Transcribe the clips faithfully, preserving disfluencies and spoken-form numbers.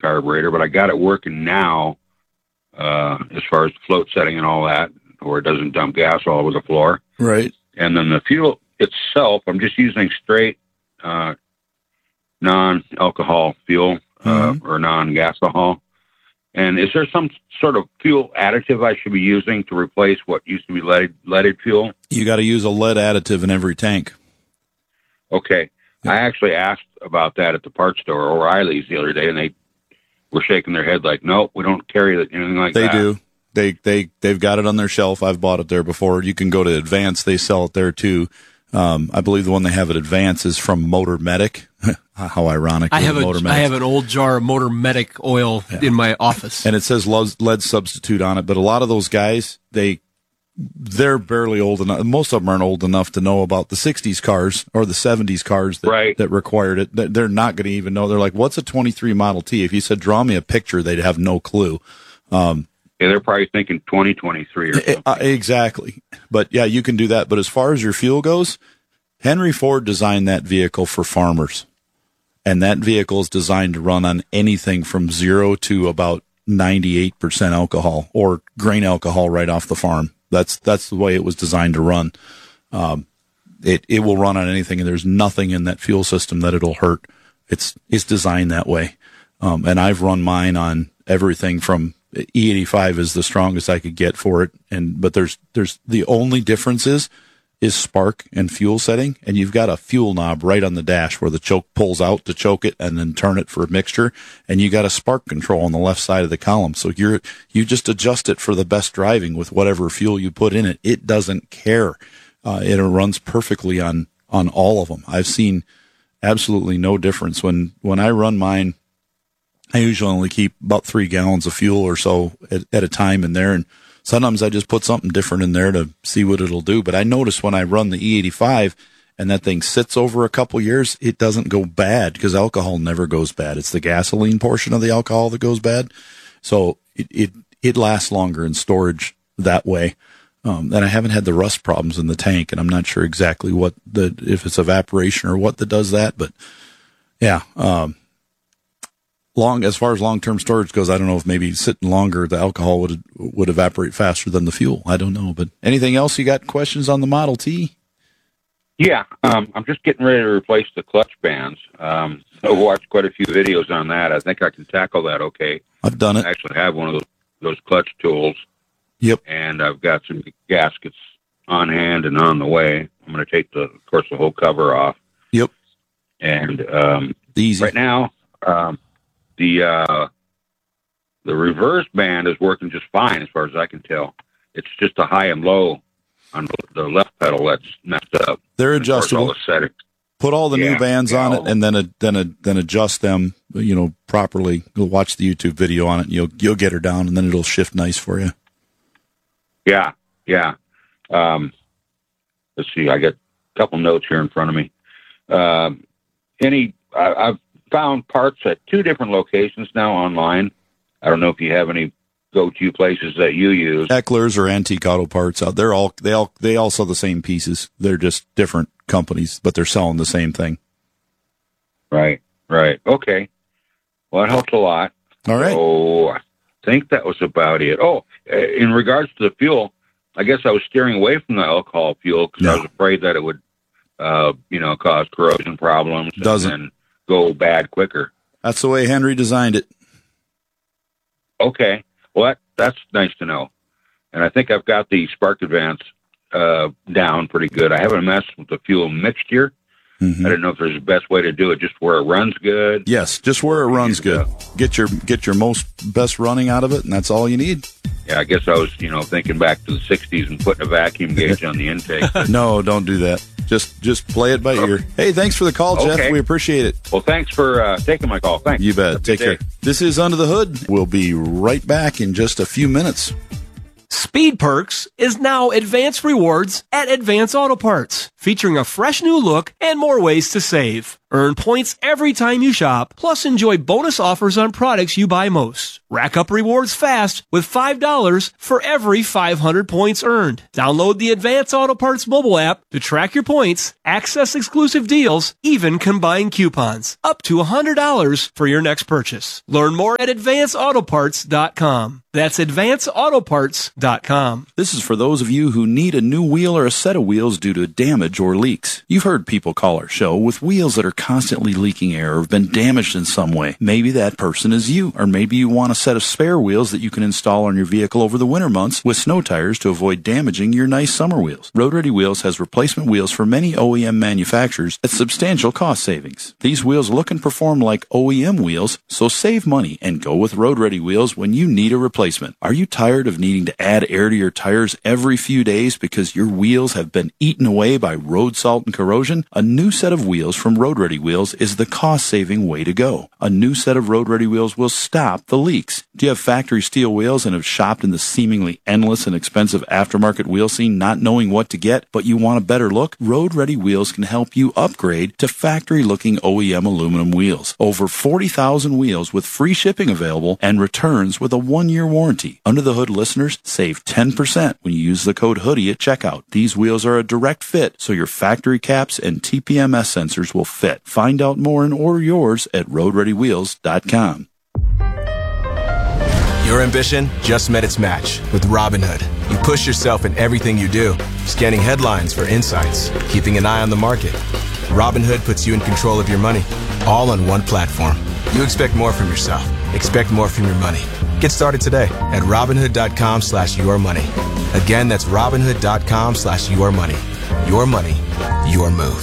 carburetor, but I got it working now uh, as far as the float setting and all that, where it doesn't dump gas all over the floor. Right. And then the fuel itself, I'm just using straight uh, non-alcohol fuel uh, mm-hmm. or non-gasohol. And is there some sort of fuel additive I should be using to replace what used to be leaded, leaded fuel? You got to use a lead additive in every tank. Okay. Yeah. I actually asked about that at the parts store or O'Reilly's the other day, and they were shaking their head like, no, we don't carry anything like they that. They do. They, they, they've got it on their shelf. I've bought it there before. You can go to Advance. They sell it there too. Um, I believe the one they have at Advance is from Motor Medic. How ironic. I have, a, I have an old jar of Motor Medic oil yeah. in my office. And it says lead substitute on it. But a lot of those guys, they, they're barely old enough. Most of them aren't old enough to know about the sixties cars or the seventies cars that, right. that required it. They're not going to even know. They're like, what's a twenty-three Model T? If you said, draw me a picture, they'd have no clue. Um, Yeah, they're probably thinking twenty twenty-three or something. Uh, exactly. But, yeah, you can do that. But as far as your fuel goes, Henry Ford designed that vehicle for farmers. And that vehicle is designed to run on anything from zero to about ninety-eight percent alcohol or grain alcohol right off the farm. That's that's the way it was designed to run. Um, it, it will run on anything, and there's nothing in that fuel system that it'll hurt. It's, it's designed that way. Um, and I've run mine on everything from E eighty-five is the strongest I could get for it. And, but there's, there's the only difference is, is spark and fuel setting. And you've got a fuel knob right on the dash where the choke pulls out to choke it and then turn it for a mixture. And you got a spark control on the left side of the column. So you're, you just adjust it for the best driving with whatever fuel you put in it. It doesn't care. Uh, it runs perfectly on, on all of them. I've seen absolutely no difference when, when I run mine. I usually only keep about three gallons of fuel or so at, at a time in there. And sometimes I just put something different in there to see what it'll do. But I notice when I run the E eighty-five and that thing sits over a couple years, it doesn't go bad because alcohol never goes bad. It's the gasoline portion of the alcohol that goes bad. So it, it, it lasts longer in storage that way. Um, and I haven't had the rust problems in the tank, and I'm not sure exactly what the, if it's evaporation or what that does that, but yeah, um, Long as far as long-term storage goes, I don't know if maybe sitting longer, the alcohol would would evaporate faster than the fuel. I don't know. But anything else? You got questions on the Model T? Yeah, um, I'm just getting ready to replace the clutch bands. Um, I've watched quite a few videos on that. I think I can tackle that okay. I've done it. I actually have one of those, those clutch tools. Yep. And I've got some gaskets on hand and on the way. I'm going to take, the, of course, the whole cover off. Yep. And um, Easy. Right now... Um, The uh, the reverse band is working just fine as far as I can tell. It's just the high and low on the left pedal that's messed up. They're adjustable. All the settings. Put all the yeah, new bands yeah, on it, and then a, then a, then adjust them, you know, properly. You'll watch the YouTube video on it, and you'll you'll get her down, and then it'll shift nice for you. Yeah, yeah. Um, let's see. I got a couple notes here in front of me. Um, any I, I've found parts at two different locations now online. I don't know if you have any go-to places that you use. Eckler's or Antique Auto Parts out. They're all they all they all sell the same pieces. They're just different companies, but they're selling the same thing. Right, right. Okay. Well, that helps a lot. All right. So I think that was about it. Oh, in regards to the fuel, I guess I was steering away from the alcohol fuel because no. I was afraid that it would, uh, you know, cause corrosion problems. Doesn't. And go bad quicker. That's the way Henry designed it. Okay. Well, that, that's nice to know. And I think I've got the Spark Advance uh, down pretty good. I haven't messed with the fuel mixture. Mm-hmm. I don't know if there's the best way to do it, just where it runs good. Yes, just where it runs good. Get your get your most best running out of it, and that's all you need. Yeah, I guess I was, you know, thinking back to the sixties and putting a vacuum gauge on the intake. No, don't do that. Just just play it by ear. Hey, thanks for the call, Jeff. Okay. We appreciate it. Well, thanks for uh, taking my call. Thanks. You bet. Take care. This is Under the Hood. We'll be right back in just a few minutes. Speed Perks is now Advance Rewards at Advance Auto Parts. featuring a fresh new look and more ways to save. Earn points every time you shop, plus enjoy bonus offers on products you buy most. Rack up rewards fast with five dollars for every five hundred points earned. Download the Advance Auto Parts mobile app to track your points, access exclusive deals, even combine coupons. Up to one hundred dollars for your next purchase. Learn more at advance auto parts dot com. That's advance auto parts dot com. This is for those of you who need a new wheel or a set of wheels due to damage or leaks. You've heard people call our show with wheels that are constantly leaking air or have been damaged in some way. Maybe that person is you, or maybe you want a set of spare wheels that you can install on your vehicle over the winter months with snow tires to avoid damaging your nice summer wheels. Road Ready Wheels has replacement wheels for many O E M manufacturers at substantial cost savings. These wheels look and perform like O E M wheels, so save money and go with Road Ready Wheels when you need a replacement. Are you tired of needing to add air to your tires every few days because your wheels have been eaten away by road salt and corrosion? A new set of wheels from Road Ready Wheels is the cost-saving way to go. A new set of Road Ready Wheels will stop the leaks. Do you have factory steel wheels and have shopped in the seemingly endless and expensive aftermarket wheel scene not knowing what to get, but you want a better look? Road Ready Wheels can help you upgrade to factory-looking O E M aluminum wheels. Over forty thousand wheels with free shipping available and returns with a one-year warranty. Under the Hood listeners save ten percent when you use the code HOODIE at checkout. These wheels are a direct fit, so your factory caps and T P M S sensors will fit. Find out more and order yours at road ready wheels dot com. Your ambition just met its match with Robinhood. You push yourself in everything you do, scanning headlines for insights, keeping an eye on the market. Robinhood puts you in control of your money, all on one platform. You expect more from yourself. Expect more from your money. Get started today at Robinhood.com slash your money. Again, that's Robinhood.com slash your money. Your money, your move.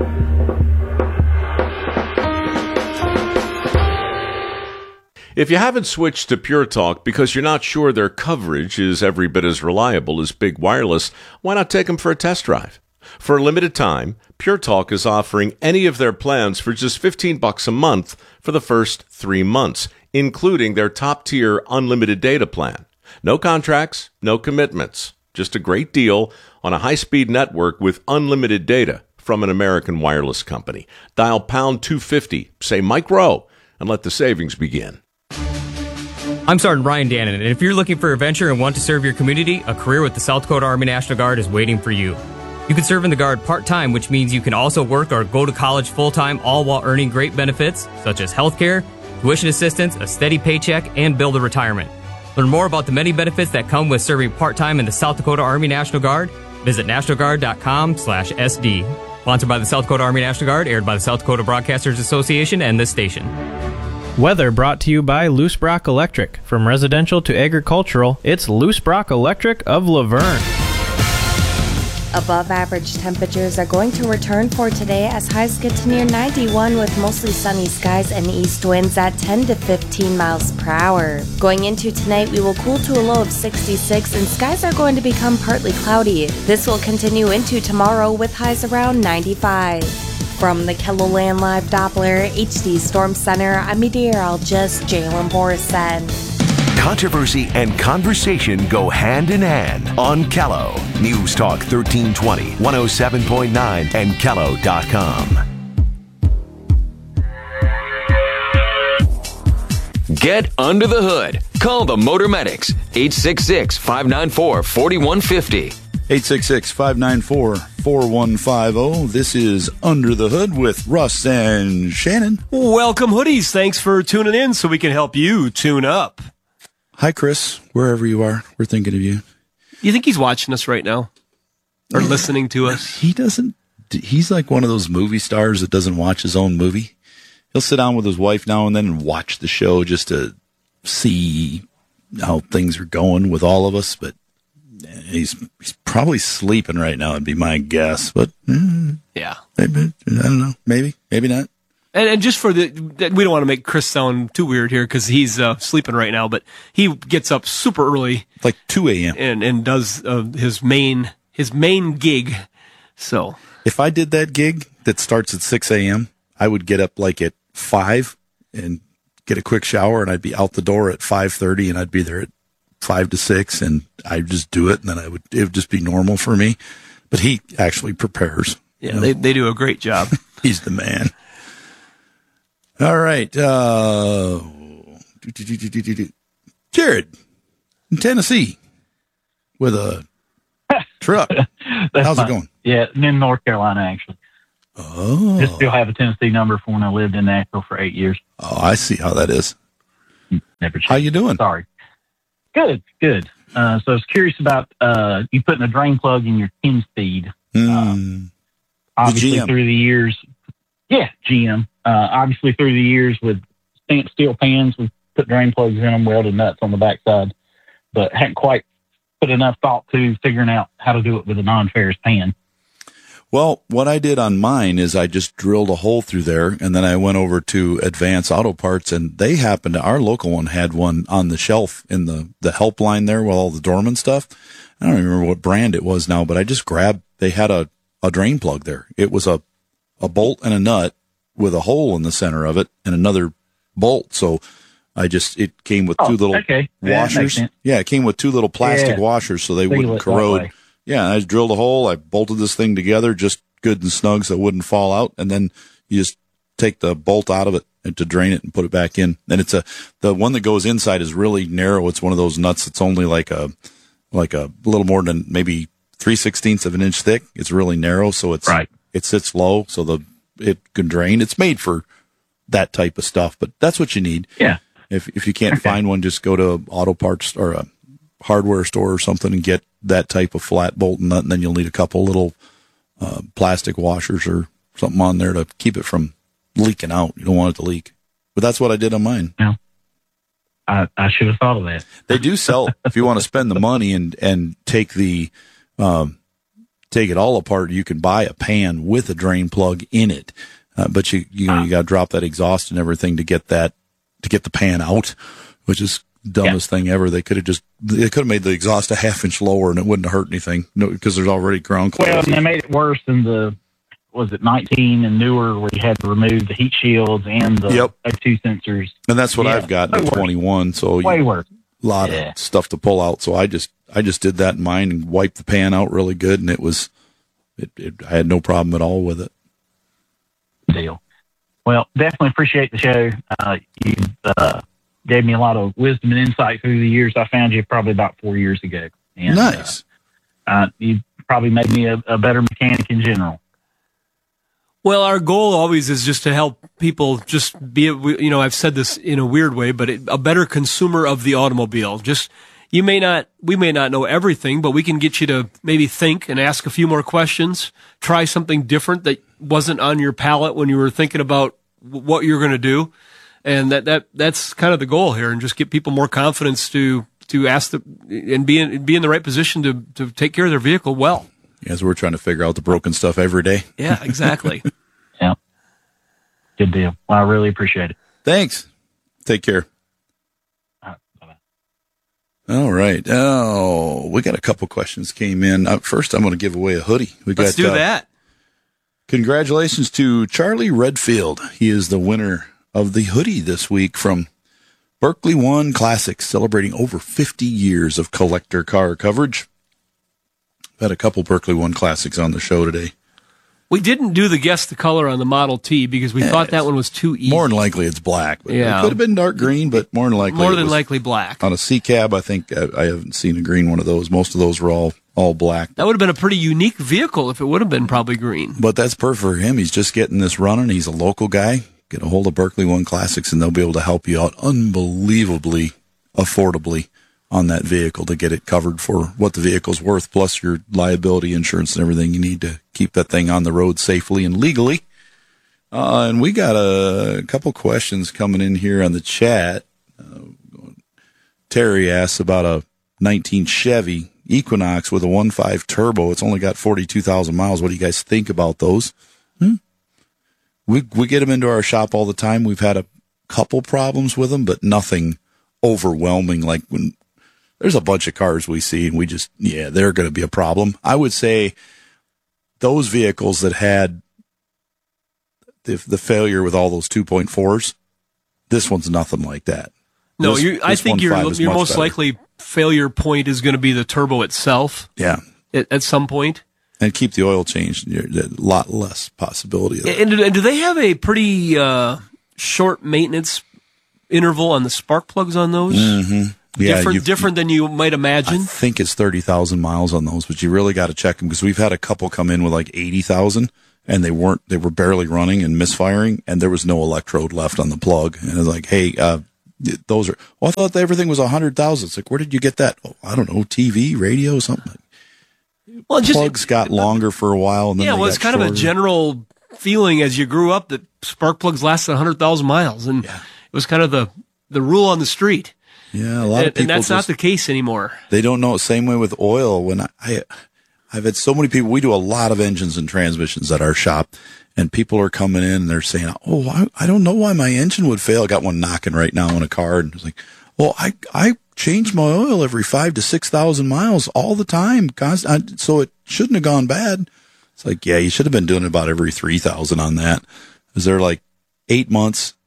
If you haven't switched to Pure Talk because you're not sure their coverage is every bit as reliable as Big Wireless, why not take them for a test drive? For a limited time, Pure Talk is offering any of their plans for just fifteen bucks a month for the first three months, including their top-tier unlimited data plan. No contracts, no commitments, just a great deal on a high-speed network with unlimited data from an American wireless company. Dial pound two fifty, say Mike Rowe, and let the savings begin. I'm Sergeant Ryan Dannon, and if you're looking for a venture and want to serve your community, a career with the South Dakota Army National Guard is waiting for you. You can serve in the Guard part-time, which means you can also work or go to college full-time, all while earning great benefits, such as health care, tuition assistance, a steady paycheck, and build a retirement. Learn more about the many benefits that come with serving part-time in the South Dakota Army National Guard. Visit national guard dot com slash S D. Sponsored by the South Dakota Army National Guard, aired by the South Dakota Broadcasters Association and this station. Weather brought to you by Loose Brock Electric. From residential to agricultural, it's Loose Brock Electric of Laverne. Above average temperatures are going to return for today as highs get to near ninety-one with mostly sunny skies and east winds at ten to fifteen miles per hour. Going into tonight, we will cool to a low of sixty-six and skies are going to become partly cloudy. This will continue into tomorrow with highs around ninety-five. From the KELOLAND Live Doppler H D Storm Center, I'm meteorologist Jalen Borison. Controversy and conversation go hand in hand on Kello. News Talk thirteen twenty, one oh seven point nine, and kello dot com. Get under the hood. Call the Motor Medics. eight six six, five nine four, four one five zero. eight six six, five nine four, four one five zero. This is Under the Hood with Russ and Shannon. Welcome, hoodies. Thanks for tuning in so we can help you tune up. Hi, Chris. Wherever you are, we're thinking of you. You think he's watching us right now? Or listening to us? He doesn't. He's like one of those movie stars that doesn't watch his own movie. He'll sit down with his wife now and then and watch the show just to see how things are going with all of us, but He's he's probably sleeping right now, would be my guess. But mm, yeah, maybe, I don't know. Maybe, maybe not. And, and just for the, we don't want to make Chris sound too weird here because he's uh, sleeping right now. But he gets up super early, like two a.m. and and does uh, his main his main gig. So if I did that gig that starts at six a.m., I would get up like at five and get a quick shower, and I'd be out the door at five thirty, and I'd be there at five to six, and I just do it, and then I would it would just be normal for me. But he actually prepares Yeah, they they do a great job. He's the man. All right. Uh, Jared in Tennessee with a truck. How's my, it going? Yeah, in North Carolina, actually. Oh. Just still have a Tennessee number from when I lived in Nashville for eight years. Oh, I see how that is. Never changed. How you doing? Sorry. Good, good. Uh, so I was curious about uh, you putting a drain plug in your ten speed. Mm. Uh, obviously, the G M. through the years, yeah, G M. Uh, obviously, through the years with stamped steel pans, we put drain plugs in them, welded nuts on the backside, but hadn't quite put enough thought to figuring out how to do it with a non-ferrous pan. Well, what I did on mine is I just drilled a hole through there, and then I went over to Advance Auto Parts, and they happened to, our local one had one on the shelf in the, the helpline there with all the Dorman stuff. I don't even remember what brand it was now, but I just grabbed, they had a, a drain plug there. It was a, a bolt and a nut with a hole in the center of it and another bolt. So I just, it came with oh, two little okay. washers. Yeah, yeah, it came with two little plastic yeah. washers so they Seal wouldn't corrode. Yeah, I just drilled a hole. I bolted this thing together just good and snug so it wouldn't fall out. And then you just take the bolt out of it and to drain it and put it back in. And it's a, the one that goes inside is really narrow. It's one of those nuts that's only like a, like a little more than maybe three sixteenths of an inch thick. It's really narrow. So it's, right. it sits low so the, it can drain. It's made for that type of stuff, but that's what you need. Yeah. If, if you can't okay. find one, just go to auto parts or a hardware store or something and get that type of flat bolt and nut, and then you'll need a couple little uh, plastic washers or something on there to keep it from leaking out. You don't want it to leak. But that's what I did on mine. Yeah. I, I should have thought of that. They do sell, if you want to spend the money and, and take the, um, take it all apart, you can buy a pan with a drain plug in it. Uh, but you, you know, you got to drop that exhaust and everything to get that, to get the pan out, which is dumbest yeah. thing ever. They could have just, they could have made the exhaust a half inch lower and it wouldn't have hurt anything. No, because there's already ground clearance. Well, and they made it worse in the, was it nineteen and newer where you had to remove the heat shields and the yep. O two sensors. And that's what yeah, I've got in the twenty-one. So way you, worse. A lot yeah. of stuff to pull out. So I just, I just did that in mine and wiped the pan out really good. And it was, it, it I had no problem at all with it. Deal. Well, definitely appreciate the show. Uh, you, uh, gave me a lot of wisdom and insight through the years. I found you probably about four years ago. And, nice. Uh, uh, you probably made me a, a better mechanic in general. Well, our goal always is just to help people just be, you know, I've said this in a weird way, but it, a better consumer of the automobile. Just, you may not, we may not know everything, but we can get you to maybe think and ask a few more questions, try something different that wasn't on your palate when you were thinking about what you're going to do. And that, that, that's kind of the goal here, and just get people more confidence to, to ask the, and be in, be in the right position to, to take care of their vehicle well. As we're trying to figure out the broken stuff every day. Yeah, exactly. Yeah. Good deal. Well, I really appreciate it. Thanks. Take care. All right. Bye-bye. All right. Oh, we got a couple questions came in. Uh, first, I'm going to give away a hoodie. We got, Let's do uh, that. Congratulations to Charlie Redfield. He is the winner of the hoodie this week from Berkeley One Classics, celebrating over fifty years of collector car coverage. Had a couple Berkeley One Classics on the show today. We didn't do the guess the color on the Model T because we yeah, thought that one was too easy. More than likely it's black. But yeah. It could have been dark green, but more than likely More it than was likely black. On a C-Cab, I think I, I haven't seen a green one of those. Most of those were all, all black. That would have been a pretty unique vehicle if it would have been probably green. But that's perfect for him. He's just getting this running. He's a local guy. Get a hold of Berkeley One Classics, and they'll be able to help you out unbelievably affordably on that vehicle to get it covered for what the vehicle's worth, plus your liability insurance and everything you need to keep that thing on the road safely and legally. Uh, and we got a couple questions coming in here on the chat. Uh, Terry asks about a nineteen Chevy Equinox with a one point five turbo. It's only got forty-two thousand miles. What do you guys think about those? Hmm? We we get them into our shop all the time. We've had a couple problems with them, but nothing overwhelming. Like when there's a bunch of cars we see and we just, yeah, they're going to be a problem. I would say those vehicles that had the, the failure with all those two point fours, this one's nothing like that. No, this, you, I think your your most better. likely failure point is going to be the turbo itself. Yeah. At, at some point. And keep the oil change. A lot less possibility of that. And, and do they have a pretty uh, short maintenance interval on the spark plugs on those? Mm-hmm. Yeah, different different than you might imagine? I think it's thirty thousand miles on those, but you really got to check them because we've had a couple come in with like eighty thousand and they weren't, they were barely running and misfiring and there was no electrode left on the plug. And it's like, hey, uh, those are, well, I thought everything was one hundred thousand. It's like, where did you get that? Oh, I don't know, T V, radio, something. Well, just, plugs got longer for a while. And then yeah, well, it's kind shorter. Of a general feeling as you grew up that spark plugs lasted one hundred thousand miles. And yeah. It was kind of the, the rule on the street. Yeah, a lot and, of people. And that's just, not the case anymore. They don't know. Same way with oil. When I, I, I've had so many people, we do a lot of engines and transmissions at our shop, and people are coming in and they're saying, oh, I, I don't know why my engine would fail. I got one knocking right now in a car, and it's like, well, I, I change my oil every five to six thousand miles all the time, constant, so it shouldn't have gone bad. It's like, yeah, you should have been doing about every three thousand on that. Is there like eight months,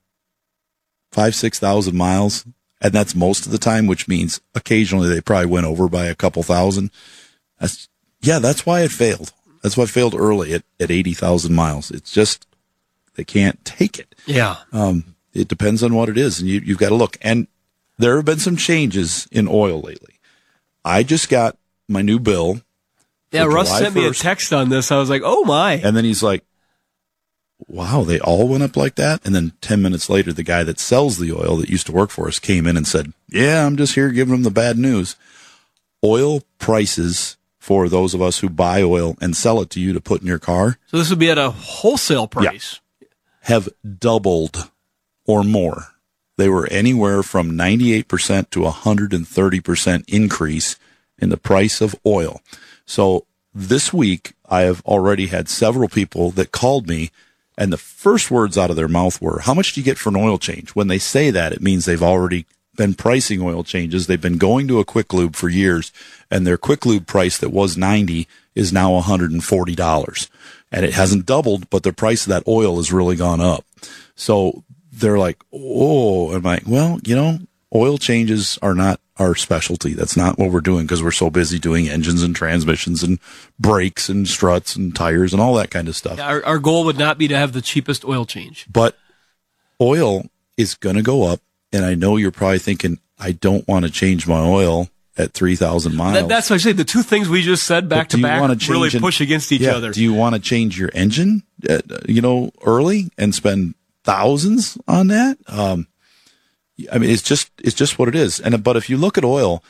five six thousand miles, and that's most of the time, which means occasionally they probably went over by a couple thousand. That's yeah, that's why it failed. That's why it failed early at at eighty thousand miles. It's just they can't take it. Yeah, um, it depends on what it is, and you, you've got to look and. There have been some changes in oil lately. I just got my new bill. Yeah, Russ July sent first, me a text on this. I was like, oh, my. And then he's like, wow, they all went up like that? And then ten minutes later, the guy that sells the oil that used to work for us came in and said, yeah, I'm just here giving them the bad news. Oil prices for those of us who buy oil and sell it to you to put in your car. So this would be at a wholesale price. Yeah, have doubled or more. They were anywhere from ninety-eight percent to one hundred thirty percent increase in the price of oil. So this week, I have already had several people that called me, and the first words out of their mouth were, how much do you get for an oil change? When they say that, it means they've already been pricing oil changes. They've been going to a Quick Lube for years, and their Quick Lube price that was ninety dollars is now one hundred forty dollars. And it hasn't doubled, but the price of that oil has really gone up. So they're like, oh, I'm like, well, you know, oil changes are not our specialty. That's not what we're doing because we're so busy doing engines and transmissions and brakes and struts and tires and all that kind of stuff. Our, our goal would not be to have the cheapest oil change. But oil is going to go up, and I know you're probably thinking, I don't want to change my oil at three thousand miles. That, that's what I say. The two things we just said back to back really an, push against each yeah, other. Do you want to change your engine, uh, you know, early and spend thousands on that? Um, I mean, it's just, it's just what it is. And, but if you look at oil,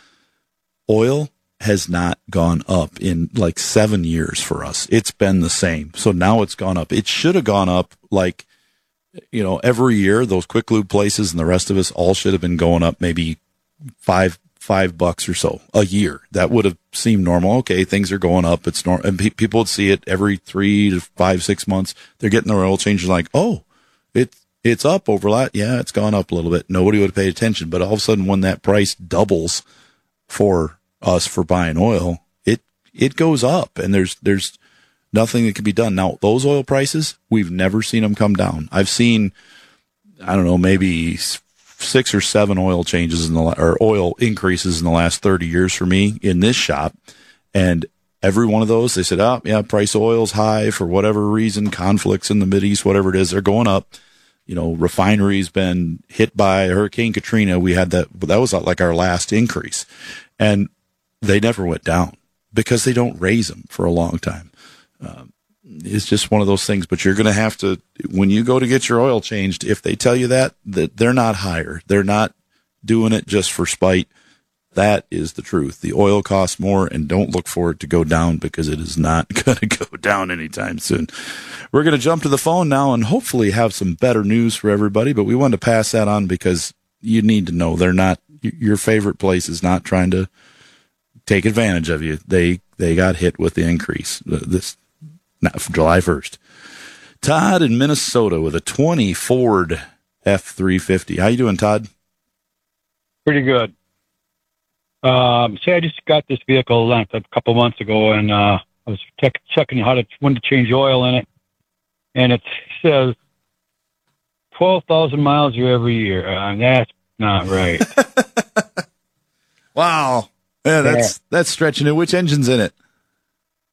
oil has not gone up in like seven years for us. It's been the same. So now it's gone up. It should have gone up like, you know, every year. Those Quick Lube places and the rest of us all should have been going up maybe five, five bucks or so a year. That would have seemed normal. Okay. Things are going up. It's normal. And pe- people would see it every three to five, six months. They're getting their oil changes like, oh, It's it's up over that. Yeah, it's gone up a little bit. Nobody would have paid attention. But all of a sudden, when that price doubles for us for buying oil, it it goes up, and there's there's nothing that can be done. Now, those oil prices, we've never seen them come down. I've seen, I don't know, maybe six or seven oil changes in the or oil increases in the last thirty years for me in this shop, and every one of those, they said, oh, yeah, price of oil's high for whatever reason, conflicts in the Mideast, whatever it is, they're going up. You know, refinery's been hit by Hurricane Katrina. We had that, that was like our last increase. And they never went down because they don't raise them for a long time. Um, it's just one of those things, but you're going to have to, when you go to get your oil changed, if they tell you that, that they're not higher, they're not doing it just for spite. That is the truth. The oil costs more, and don't look for it to go down because it is not going to go down anytime soon. We're going to jump to the phone now and hopefully have some better news for everybody, but we wanted to pass that on because you need to know they're not, your favorite place is not trying to take advantage of you. They, they got hit with the increase this, not from July first. Todd in Minnesota with a twenty Ford F three fifty. How you doing, Todd? Pretty good. Um, say I just got this vehicle a couple months ago, and uh, I was check, checking how to when to change oil in it, and it says twelve thousand miles every year. Uh, that's not right. Wow, yeah, that's yeah. that's stretching it. Which engine's in it?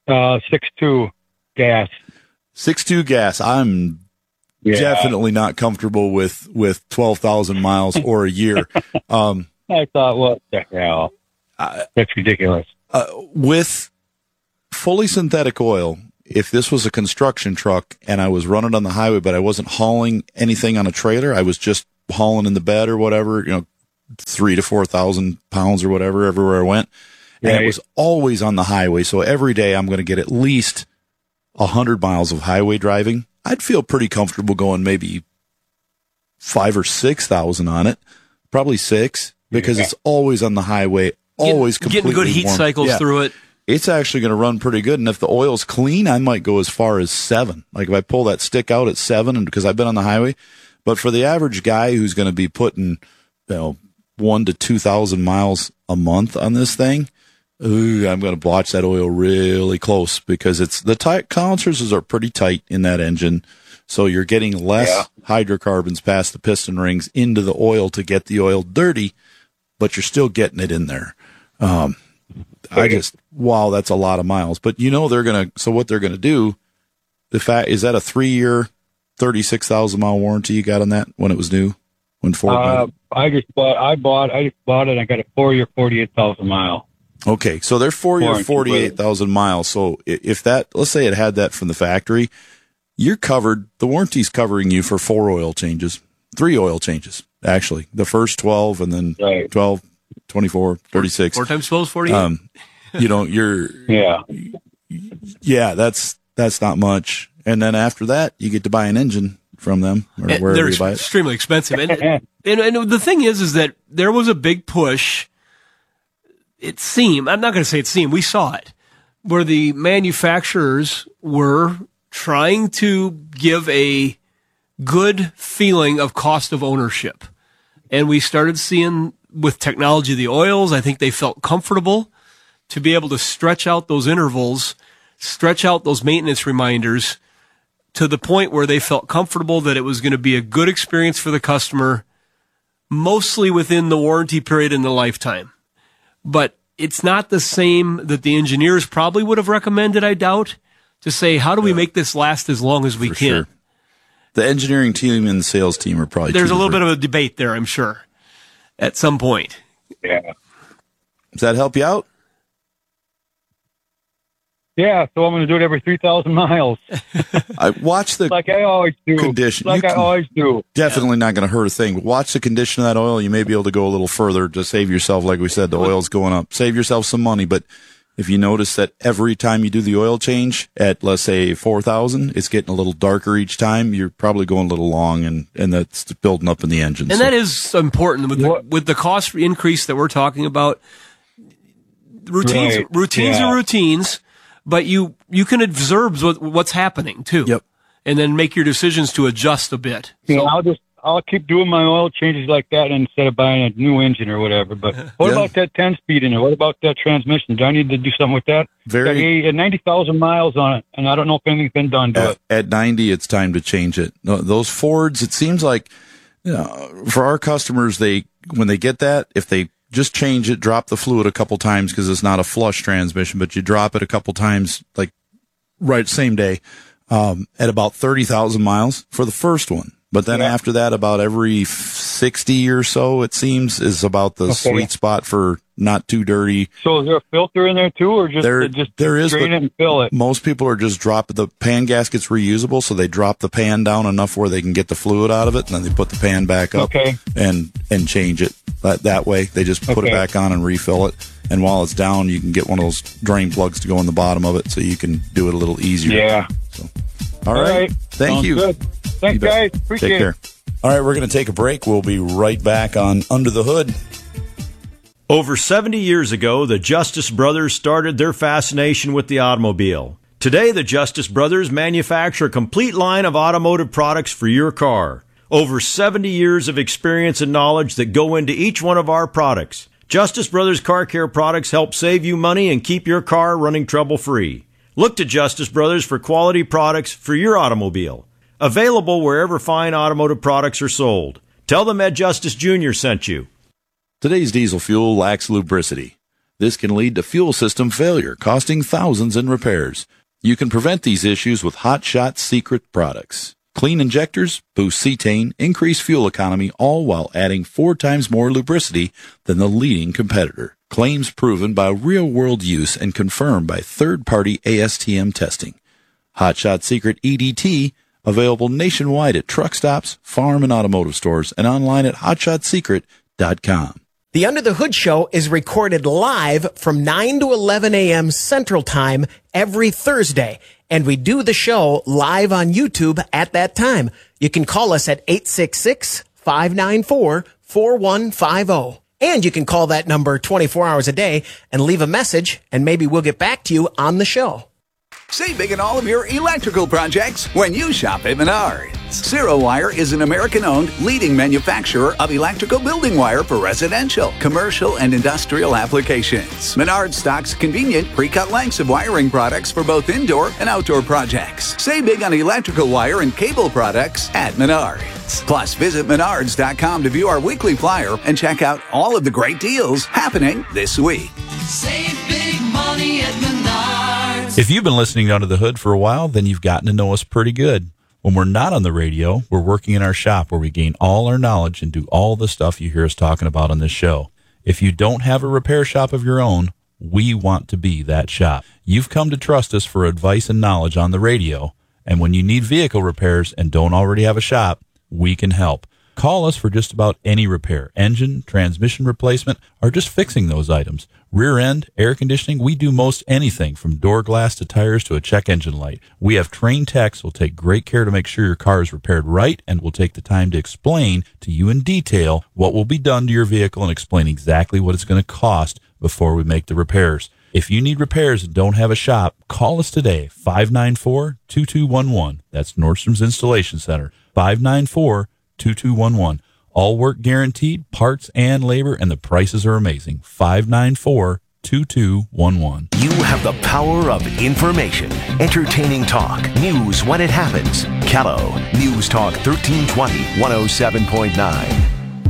Uh, six two gas. six two gas. I'm Yeah. definitely not comfortable with, with twelve thousand miles or a year. Um, I thought, what the hell? Uh, That's ridiculous. Uh, with fully synthetic oil, if this was a construction truck and I was running on the highway, but I wasn't hauling anything on a trailer, I was just hauling in the bed or whatever, you know, three to four thousand pounds or whatever everywhere I went. And Right. it was always on the highway. So every day I'm going to get at least a hundred miles of highway driving. I'd feel pretty comfortable going maybe five or six thousand on it, probably six, because Yeah. it's always on the highway, always Getting- getting completely good heat warm. cycles Yeah. through it. It's actually going to run pretty good. And if the oil's clean, I might go as far as seven. Like if I pull that stick out at seven, and because I've been on the highway. But for the average guy who's going to be putting, you know, one to two thousand miles a month on this thing, ooh, I'm going to watch that oil really close because it's the tight condensers are pretty tight in that engine. So you're getting less Yeah. hydrocarbons past the piston rings into the oil to get the oil dirty, but you're still getting it in there. Um, I just, wow, that's a lot of miles. But you know, they're going to, so what they're going to do, the fact, is that a three year, thirty-six thousand mile warranty you got on that when it was new? When Ford made Uh, it? I just bought. I bought. I just bought it. And I got a four-year, forty-eight thousand mile. Okay. So they're four year, Warranty, forty-eight thousand miles. So i- if that, let's say it had that from the factory, you're covered. The warranty's covering you for four oil changes, three oil changes, actually. The first twelve and then Right. twelve, twenty-four, thirty-six. Four times twelve is forty-eight. Um, you know, you're, Yeah. yeah, that's, that's not much. And then after that, you get to buy an engine from them or And wherever they're you buy it. extremely expensive. And, and, and the thing is, is that there was a big push. It seemed, I'm not going to say it seemed, we saw it, where the manufacturers were trying to give a good feeling of cost of ownership. And we started seeing with technology of the oils, I think they felt comfortable to be able to stretch out those intervals, stretch out those maintenance reminders to the point where they felt comfortable that it was going to be a good experience for the customer, mostly within the warranty period and the lifetime. But it's not the same that the engineers probably would have recommended, I doubt, to say, how do we make this last as long as we For can? sure. The engineering team and the sales team are probably There's two a little different- bit of a debate there, I'm sure, at some point. Yeah. Does that help you out? Yeah. So I'm going to do it every three thousand miles, I watch the like I always do. condition. Like You I can- always do. Definitely not going to hurt a thing. But watch the condition of that oil. You may be able to go a little further to save yourself. Like we said, the oil's going up. Save yourself some money. But if you notice that every time you do the oil change at, let's say, four thousand, it's getting a little darker each time, you're probably going a little long, and, and that's building up in the engine. And So- that is important with the, with the cost increase that we're talking about. Routines, Right. routines Yeah. are routines, but you you can observe what, what's happening too. Yep. And then make your decisions to adjust a bit. Yeah, I'll just I'll keep doing my oil changes like that instead of buying a new engine or whatever. But what Yeah. about that ten speed in it? What about that transmission? Do I need to do something with that? Very- Got ninety thousand miles on it, and I don't know if anything's been done to at, it. at ninety, it's time to change it. No, those Fords, it seems like, you know, for our customers, they when they get that, if they just change it, drop the fluid a couple times because it's not a flush transmission, but you drop it a couple times, like right same day, um, at about thirty thousand miles for the first one. But then after that, about every sixty or so, it seems, is about the Okay. sweet spot for not too dirty. So is there a filter in there too, or just There- just there is, drain but it and fill it? Most people are just dropping the pan gasket's reusable, so they drop the pan down enough where they can get the fluid out of it, and then they put the pan back up Okay. and and change it. That that way, they just put it Okay. back on and refill it. And while it's down, you can get one of those drain plugs to go in the bottom of it, so you can do it a little easier. Yeah. So, all right. Thank Sounds you. Good. Thanks, You bet. guys. Appreciate Take care. it. All right, we're going to take a break. We'll be right back on Under the Hood. Over seventy years ago, the Justice Brothers started their fascination with the automobile. Today, the Justice Brothers manufacture a complete line of automotive products for your car. Over seventy years of experience and knowledge that go into each one of our products. Justice Brothers Car Care products help save you money and keep your car running trouble-free. Look to Justice Brothers for quality products for your automobile. Available wherever fine automotive products are sold. Tell them Ed Justice Junior sent you. Today's diesel fuel lacks lubricity. This can lead to fuel system failure, costing thousands in repairs. You can prevent these issues with Hot Shot Secret products. Clean injectors, boost cetane, increase fuel economy, all while adding four times more lubricity than the leading competitor. Claims proven by real-world use and confirmed by third-party A S T M testing. Hot Shot Secret E D T, available nationwide at truck stops, farm and automotive stores, and online at hot shot secret dot com. The Under the Hood Show is recorded live from nine to eleven a.m. Central Time every Thursday, and we do the show live on YouTube at that time. You can call us at eight six six, five nine four, four one five zero. And you can call that number twenty-four hours a day and leave a message, and maybe we'll get back to you on the show. Save big on all of your electrical projects when you shop at Menards. Zero Wire is an American-owned leading manufacturer of electrical building wire for residential, commercial, and industrial applications. Menards stocks convenient pre-cut lengths of wiring products for both indoor and outdoor projects. Save big on electrical wire and cable products at Menards. Plus, visit menards dot com to view our weekly flyer and check out all of the great deals happening this week. Save big money at Menards. If you've been listening to Under the Hood for a while, then you've gotten to know us pretty good. When we're not on the radio, we're working in our shop where we gain all our knowledge and do all the stuff you hear us talking about on this show. If you don't have a repair shop of your own, we want to be that shop. You've come to trust us for advice and knowledge on the radio, and when you need vehicle repairs and don't already have a shop, we can help. Call us for just about any repair, engine, transmission replacement, or just fixing those items. Rear end, air conditioning, we do most anything from door glass to tires to a check engine light. We have trained techs who will take great care to make sure your car is repaired right and will take the time to explain to you in detail what will be done to your vehicle and explain exactly what it's going to cost before we make the repairs. If you need repairs and don't have a shop, call us today, five nine four, two two one one. That's Nordstrom's Installation Center, five nine four, two two one one. All work guaranteed, parts and labor, and the prices are amazing. five nine four, two two one one. You have the power of information. Entertaining talk. News when it happens. Callow. News Talk thirteen twenty, one oh seven point nine.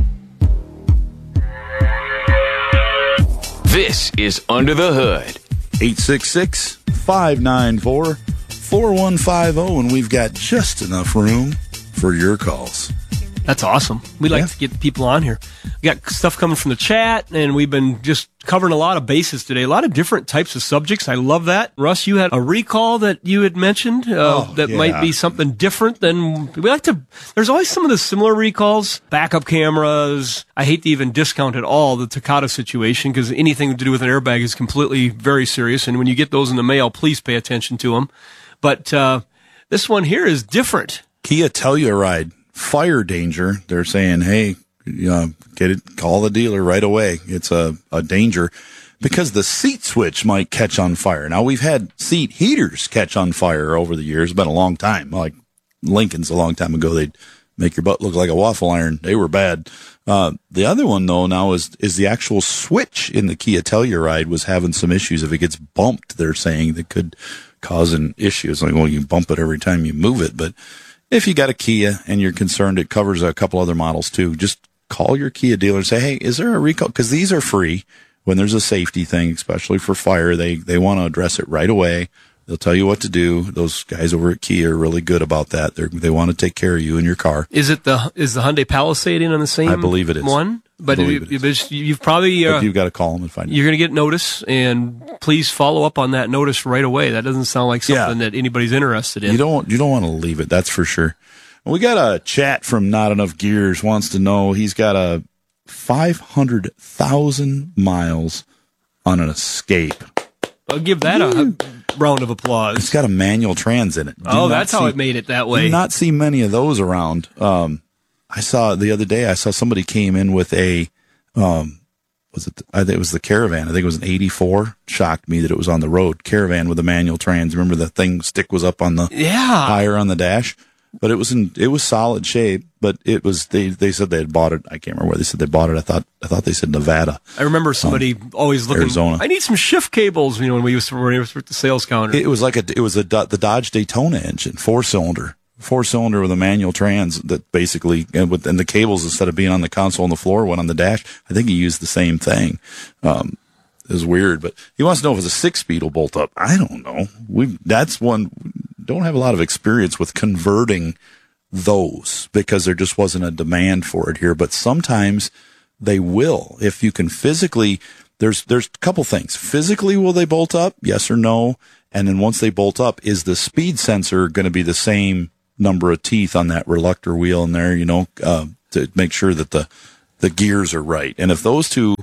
This is Under the Hood. eight six six, five nine four, four one five zero, and we've got just enough room for your calls. That's awesome. We like Yeah. to get people on here. We got stuff coming from the chat, and we've been just covering a lot of bases today. A lot of different types of subjects. I love that. Russ, you had a recall that you had mentioned uh, Oh, that yeah. might be something different than we like to. There's always some of the similar recalls. Backup cameras. I hate to even discount at all the Takata situation because anything to do with an airbag is completely very serious. And when you get those in the mail, please pay attention to them. But uh, this one here is different. Kia Telluride. Fire danger. They're saying, hey, you know, get it, call the dealer right away. It's a, a danger because the seat switch might catch on fire. Now, we've had seat heaters catch on fire over the years. It's been a long time. Like Lincoln's a long time ago. They'd make your butt look like a waffle iron. They were bad. Uh, the other one, though, now is, is the actual switch in the Kia Telluride was having some issues. If it gets bumped, they're saying that could cause an issue. It's like, well, you bump it every time you move it, but if you got a Kia and you're concerned, it covers a couple other models too. Just call your Kia dealer and say, hey, is there a recall? Because these are free when there's a safety thing, especially for fire. They they want to address it right away. They'll tell you what to do. Those guys over at Kia are really good about that. They they want to take care of you and your car. Is it the is the Hyundai Palisade in on the same? I believe it is. One, but believe you, you've, you've probably uh, But you've got to call them and find out. you're going to get notice, and please follow up on that notice right away. That doesn't sound like something Yeah. that anybody's interested in. You don't you don't want to leave it. That's for sure. We got a chat from Not Enough Gears wants to know he's got a five hundred thousand miles on an Escape. I'll give that a, a round of applause. It's got a manual trans in it. Do Oh, not that's how see- it made it that way. Do not see many of those around. Um, I saw the other day, I saw somebody came in with a, um, was it, I think it was the Caravan. I think it was an eighty-four. Shocked me that it was on the road. Caravan with a manual trans. Remember the thing stick was up on the Yeah. tire on the dash? But it was in, it was solid shape, but it was, they, they said they had bought it. I can't remember where they said they bought it. I thought, I thought they said Nevada. I remember somebody always looking. Arizona. I need some shift cables. You know, when we used to when we were at the sales counter. It was like a, it was a, the Dodge Daytona engine, four cylinder, four cylinder with a manual trans that basically, and with, and the cables instead of being on the console on the floor went on the dash. I think he used the same thing. Um, is weird. But he wants to know if it's a six speed will bolt up. I don't know. We that's one don't have a lot of experience with converting those because there just wasn't a demand for it here. But sometimes they will if you can physically. There's there's a couple things. Physically, will they bolt up? Yes or no? And then once they bolt up, is the speed sensor going to be the same number of teeth on that reluctor wheel in there, you know, uh, to make sure that the, the gears are right. And if those two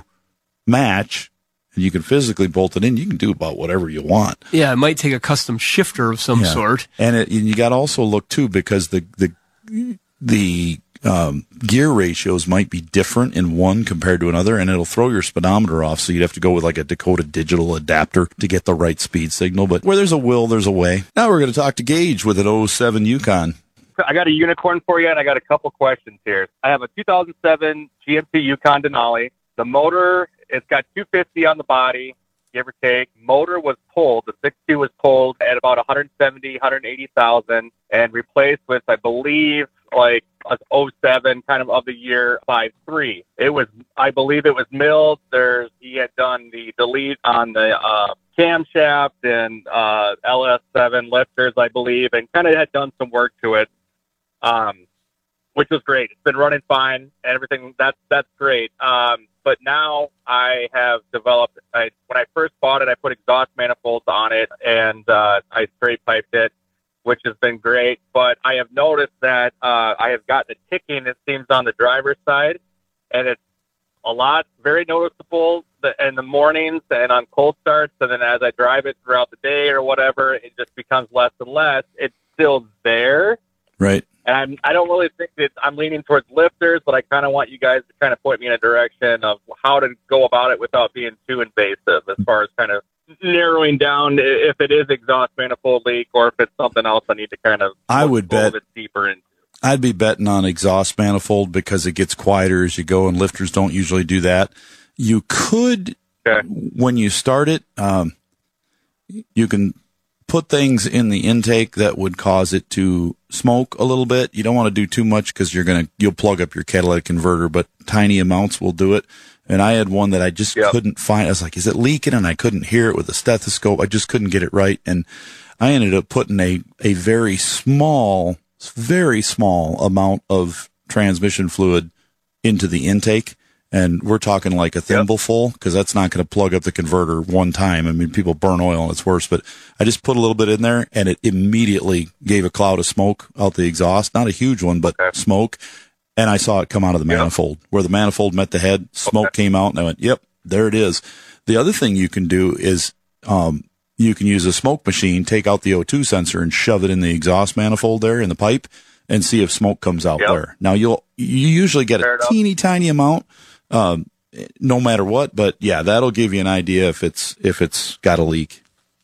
match and you can physically bolt it in, you can do about whatever you want. Yeah, it might take a custom shifter of some Yeah. sort. And, it, and you got to also look, too, because the the the um, gear ratios might be different in one compared to another, and it'll throw your speedometer off, so you'd have to go with like a Dakota digital adapter to get the right speed signal. But where there's a will, there's a way. Now we're going to talk to Gage with an oh seven Yukon. I got a unicorn for you, and I got a couple questions here. I have a two thousand seven G M C Yukon Denali. The motor, it's got two fifty on the body, give or take. Motor was pulled. The six two was pulled at about one seventy, one eighty thousand, and replaced with, I believe, like a oh seven kind of of the year five three. It was, I believe it was milled. There's, he had done the delete on the uh, camshaft and uh, L S seven lifters, I believe, and kind of had done some work to it, um, which was great. It's been running fine and everything. That's, that's great. Um, but now I have developed, I, when I first bought it, I put exhaust manifolds on it and uh, I straight piped it, which has been great. But I have noticed that uh, I have gotten a ticking, it seems, on the driver's side, and it's a lot, very noticeable in the mornings and on cold starts. And then as I drive it throughout the day or whatever, it just becomes less and less. It's still there. Right. And I'm, I don't really think that I'm leaning towards lifters, but I kind of want you guys to kind of point me in a direction of how to go about it without being too invasive as far as kind of narrowing down if it is exhaust manifold leak or if it's something else I need to kind of I would bet a little bit deeper into. I'd be betting on exhaust manifold because it gets quieter as you go, and lifters don't usually do that. You could, okay. when you start it, um, you can put things in the intake that would cause it to smoke a little bit. You don't want to do too much because you're gonna you'll plug up your catalytic converter, but tiny amounts will do it. And I had one that I just yep. couldn't find. I was like, is it leaking? And I couldn't hear it with a stethoscope. I just couldn't get it right. And I ended up putting a, a very small, very small amount of transmission fluid into the intake. And we're talking like a thimble yep. full, because that's not going to plug up the converter one time. I mean, people burn oil and it's worse. But I just put a little bit in there, and it immediately gave a cloud of smoke out the exhaust. Not a huge one, but okay. smoke. And I saw it come out of the yep. manifold. Where the manifold met the head, smoke okay. came out, and I went, yep, there it is. The other thing you can do is um, you can use a smoke machine, take out the O two sensor, and shove it in the exhaust manifold there in the pipe, and see if smoke comes out yep. there. Now, you'll you usually get Fair a enough. teeny tiny amount, um, no matter what. But yeah, that'll give you an idea if it's if it's got a leak.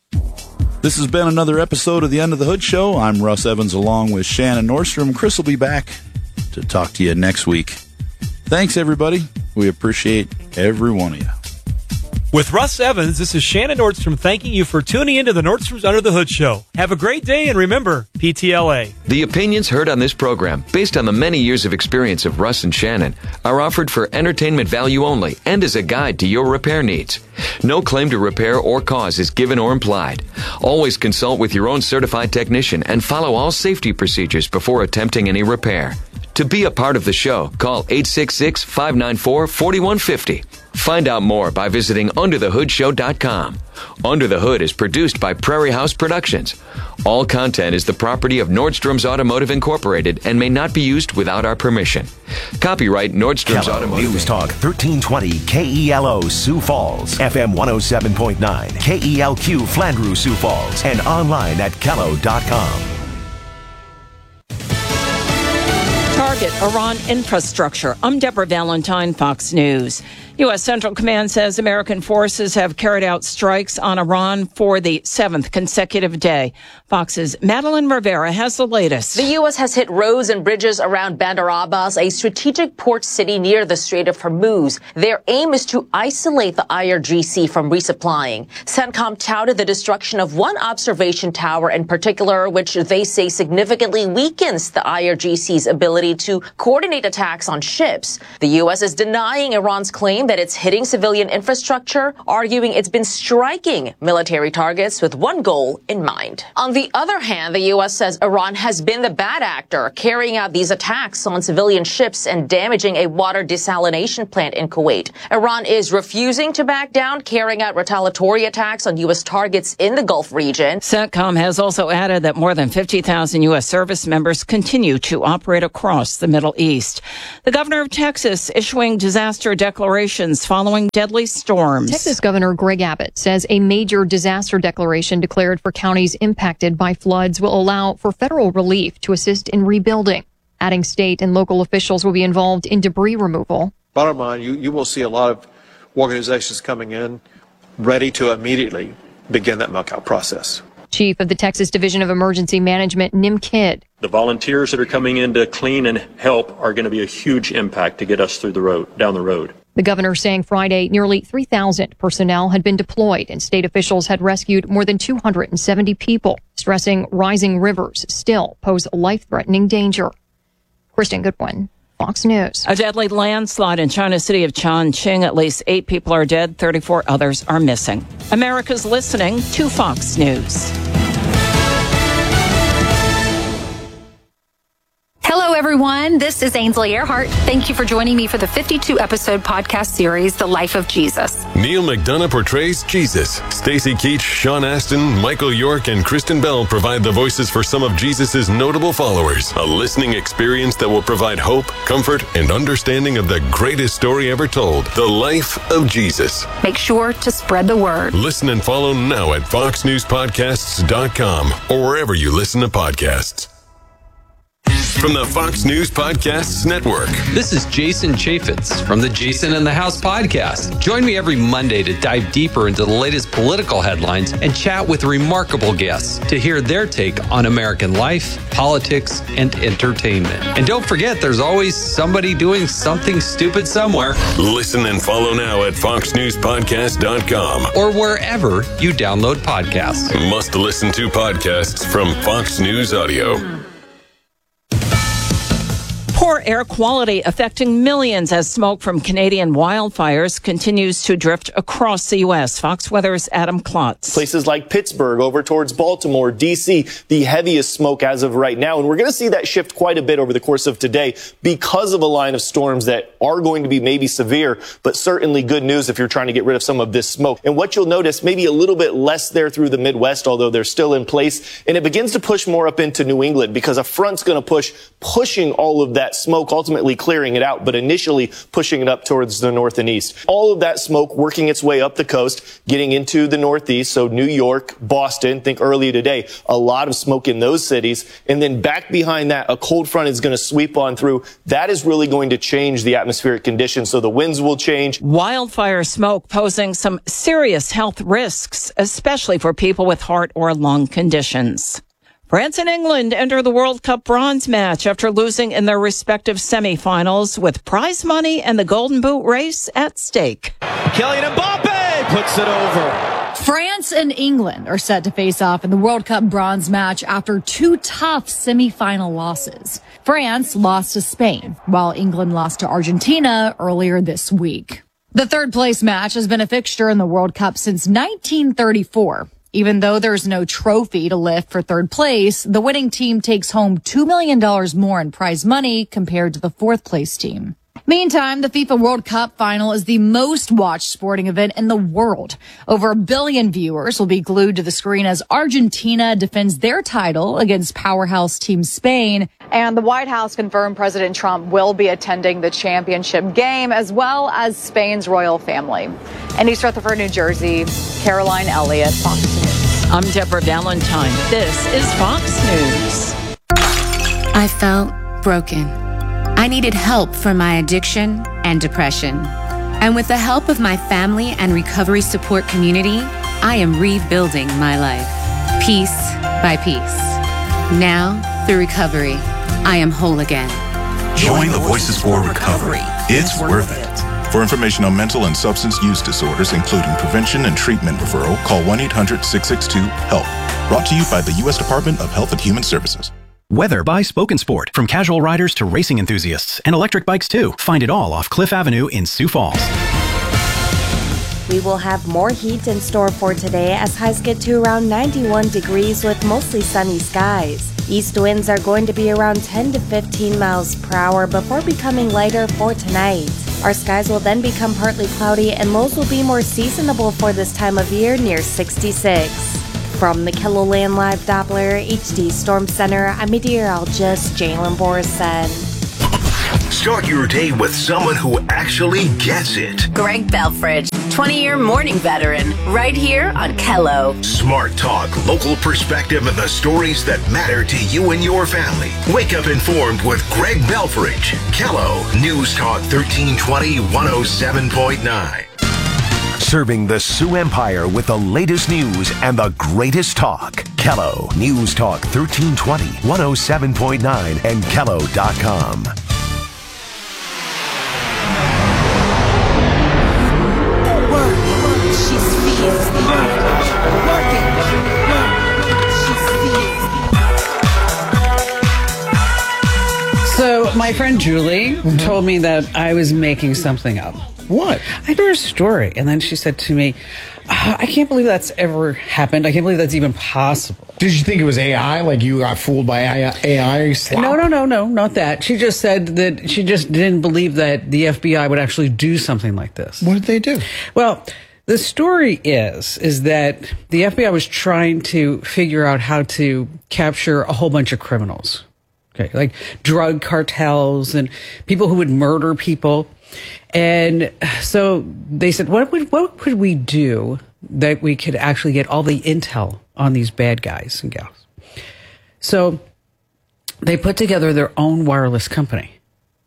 This has been another episode of the Under the Hood Show. I'm Russ Evans, along with Shannon Nordstrom. Chris will be back to talk to you next week. Thanks, everybody. We appreciate every one of you. With Russ Evans, this is Shannon Nordstrom thanking you for tuning into the Nordstrom's Under the Hood Show. Have a great day, and remember, P T L A. The opinions heard on this program, based on the many years of experience of Russ and Shannon, are offered for entertainment value only and as a guide to your repair needs. No claim to repair or cause is given or implied. Always consult with your own certified technician and follow all safety procedures before attempting any repair. To be a part of the show, call eight six six, five nine four, four one five zero. Find out more by visiting under the hood show dot com. Under the Hood is produced by Prairie House Productions. All content is the property of Nordstrom's Automotive Incorporated and may not be used without our permission. Copyright Nordstrom's Kello Automotive. News Talk thirteen twenty K E L O Sioux Falls, F M one oh seven point nine, K E L Q Flandreau Sioux Falls, and online at kello dot com. Target Iran infrastructure. I'm Deborah Valentine, Fox News. U S. Central Command says American forces have carried out strikes on Iran for the seventh consecutive day. Fox's Madeline Rivera has the latest. The U S has hit roads and bridges around Bandar Abbas, a strategic port city near the Strait of Hormuz. Their aim is to isolate the I R G C from resupplying. CENTCOM touted the destruction of one observation tower in particular, which they say significantly weakens the I R G C's ability to to coordinate attacks on ships. The U S is denying Iran's claim that it's hitting civilian infrastructure, arguing it's been striking military targets with one goal in mind. On the other hand, the U S says Iran has been the bad actor, carrying out these attacks on civilian ships and damaging a water desalination plant in Kuwait. Iran is refusing to back down, carrying out retaliatory attacks on U S targets in the Gulf region. CENTCOM has also added that more than fifty thousand U S service members continue to operate across the Middle East. The governor of Texas issuing disaster declarations following deadly storms. Texas Governor Greg Abbott says a major disaster declaration declared for counties impacted by floods will allow for federal relief to assist in rebuilding, adding state and local officials will be involved in debris removal. Bottom line, you, you will see a lot of organizations coming in ready to immediately begin that muck out process. Chief of the Texas Division of Emergency Management, Nim Kidd. The volunteers that are coming in to clean and help are going to be a huge impact to get us through the road, down the road. The governor saying Friday nearly three thousand personnel had been deployed and state officials had rescued more than two hundred seventy people, stressing rising rivers still pose life-threatening danger. Kristen Goodwin, Fox News. A deadly landslide in China's city of Chongqing. At least eight people are dead, thirty-four others are missing. America's listening to Fox News. Hello, everyone. This is Ainsley Earhart. Thank you for joining me for the fifty-two episode podcast series, The Life of Jesus. Neil McDonough portrays Jesus. Stacy Keach, Sean Astin, Michael York, and Kristen Bell provide the voices for some of Jesus' notable followers. A listening experience that will provide hope, comfort, and understanding of the greatest story ever told, The Life of Jesus. Make sure to spread the word. Listen and follow now at fox news podcasts dot com or wherever you listen to podcasts. From the Fox News Podcasts Network. This is Jason Chaffetz from the Jason in the House podcast. Join me every Monday to dive deeper into the latest political headlines and chat with remarkable guests to hear their take on American life, politics, and entertainment. And don't forget, there's always somebody doing something stupid somewhere. Listen and follow now at fox news podcast dot com or wherever you download podcasts. Must listen to podcasts from Fox News Audio. Poor air quality affecting millions as smoke from Canadian wildfires continues to drift across the U S. Fox Weather's Adam Klotz. Places like Pittsburgh over towards Baltimore, D C, the heaviest smoke as of right now. And we're going to see that shift quite a bit over the course of today because of a line of storms that are going to be maybe severe, but certainly good news if you're trying to get rid of some of this smoke. And what you'll notice, maybe a little bit less there through the Midwest, although they're still in place. And it begins to push more up into New England because a front's going to push, pushing all of that smoke, ultimately clearing it out, but initially pushing it up towards the north and east. All of that smoke working its way up the coast, getting into the northeast. So New York, Boston, think early today, a lot of smoke in those cities. And then back behind that, a cold front is going to sweep on through. That is really going to change the atmospheric conditions. So the winds will change. Wildfire smoke posing some serious health risks, especially for people with heart or lung conditions. France and England enter the World Cup bronze match after losing in their respective semifinals with prize money and the Golden Boot race at stake. Kylian Mbappe puts it over. France and England are set to face off in the World Cup bronze match after two tough semifinal losses. France lost to Spain, while England lost to Argentina earlier this week. The third place match has been a fixture in the World Cup since nineteen thirty-four. Even though there's no trophy to lift for third place, the winning team takes home two million dollars more in prize money compared to the fourth place team. Meantime, the FIFA World Cup final is the most watched sporting event in the world. Over a billion viewers will be glued to the screen as Argentina defends their title against powerhouse team Spain. And the White House confirmed President Trump will be attending the championship game as well as Spain's royal family. In East Rutherford, New Jersey, Caroline Elliott, Fox News. I'm Deborah Valentine. This is Fox News. I felt broken. I needed help for my addiction and depression. And with the help of my family and recovery support community, I am rebuilding my life, piece by piece. Now, through recovery, I am whole again. Join the Voices for Recovery. It's worth it. For information on mental and substance use disorders, including prevention and treatment referral, call one eight hundred six six two HELP. Brought to you by the U S Department of Health and Human Services. Weather by Spoken Sport. From casual riders to racing enthusiasts and electric bikes too. Find it all off Cliff Avenue in Sioux Falls. We will have more heat in store for today as highs get to around ninety-one degrees with mostly sunny skies. East winds are going to be around ten to fifteen miles per hour before becoming lighter for tonight. Our skies will then become partly cloudy and lows will be more seasonable for this time of year near sixty-six. From the KELOLAND Live Doppler H D Storm Center, I'm meteorologist Jalen Borison. Start your day with someone who actually gets it. Greg Belfridge, twenty-year morning veteran, right here on Kello. Smart talk, local perspective, and the stories that matter to you and your family. Wake up informed with Greg Belfridge. Kello, News Talk thirteen twenty, one oh seven point nine. Serving the Sioux Empire with the latest news and the greatest talk. Kello, News Talk thirteen twenty, one oh seven point nine, and Kello dot com. So my friend Julie mm-hmm. told me that I was making something up. What? I heard a story, and then she said to me, oh, I can't believe that's ever happened. I can't believe that's even possible. Did you think it was A I? Like you got fooled by A I? Slop? No, no, no, no, not that. She just said that she just didn't believe that the F B I would actually do something like this. What did they do? Well, the story is, is that the F B I was trying to figure out how to capture a whole bunch of criminals. Okay, like drug cartels and people who would murder people. And so they said, what would, what could we do that we could actually get all the intel on these bad guys and gals? So they put together their own wireless company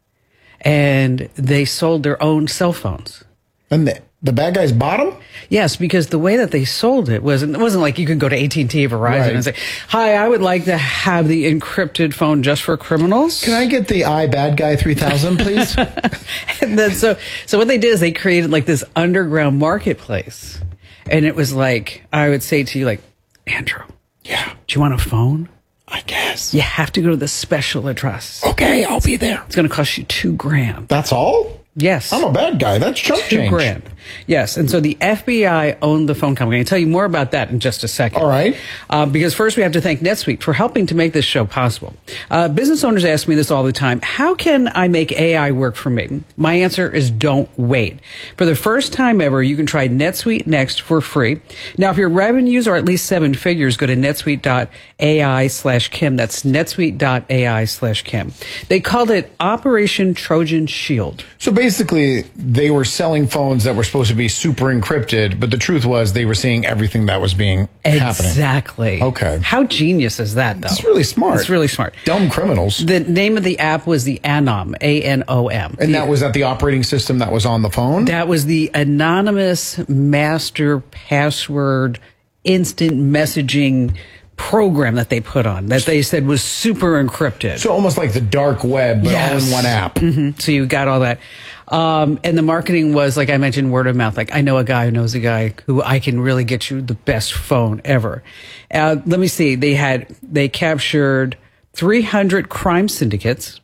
and they sold their own cell phones. And the, the bad guys bought them? Yes, because the way that they sold it wasn't, it wasn't like you could go to A T and T or Verizon right. and say, hi, I would like to have the encrypted phone just for criminals. Can I get the I Bad Guy three thousand, please? And then so, so what they did is they created like this underground marketplace. And it was like, I would say to you like, Andrew, yeah, do you want a phone? I guess. You have to go to the special address. Okay, I'll be there. It's going to cost you two grand. That's all? Yes. I'm a bad guy. That's chump Two change. grand. Yes. And so the F B I owned the phone company. I'll tell you more about that in just a second. All right. Uh, because first we have to thank NetSuite for helping to make this show possible. Uh, business owners ask me this all the time. How can I make A I work for me? My answer is don't wait. For the first time ever, you can try NetSuite Next for free. Now, if your revenues are at least seven figures, go to netsuite.ai slash Kim. That's netsuite.ai slash Kim. They called it Operation Trojan Shield. So basically, they were selling phones that were supposed to be super encrypted, but the truth was they were seeing everything that was being happening. Exactly. Okay. How genius is that, though? It's really smart. It's really smart. Dumb criminals. The name of the app was the Anom, A N O M. And the, that was that the operating system that was on the phone? That was the anonymous master password instant messaging program that they put on that they said was super encrypted. So almost like the dark web, but yes. all in one app. Mm-hmm. So you got all that. Um, and the marketing was, like I mentioned, word of mouth. Like, I know a guy who knows a guy who I can really get you the best phone ever. Uh, let me see. They had, they captured three hundred crime syndicates.